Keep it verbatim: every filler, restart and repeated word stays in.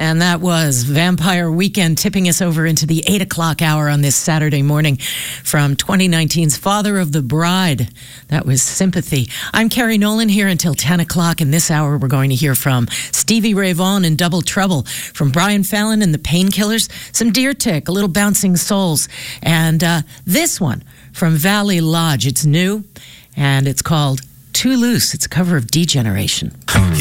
And that was Vampire Weekend, tipping us over into the eight o'clock hour on this Saturday morning from twenty nineteen's Father of the Bride. That was Sympathy. I'm Carrie Nolan here until ten o'clock. In this hour, we're going to hear from Stevie Ray Vaughan and Double Trouble, from Brian Fallon and the Painkillers, some Deer Tick, a little Bouncing Souls, and uh, this one from Valley Lodge. It's new, and it's called Too Loose. It's a cover of Degeneration.